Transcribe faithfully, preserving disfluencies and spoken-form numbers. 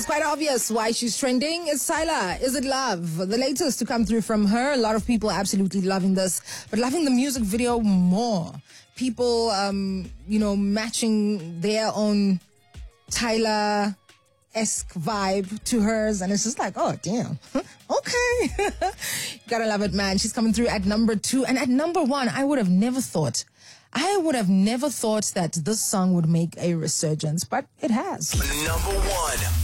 It's quite obvious why she's trending. It's Tyla. Is It Love? The latest to come through from her. A lot of people absolutely loving this, but loving the music video more. People, um, you know, matching their own Tyla-esque vibe to hers, and it's just like, oh, damn. Okay. Gotta love it, man. She's coming through at number two. And at number one, I would have never thought, I would have never thought that this song would make a resurgence, but it has. Number one.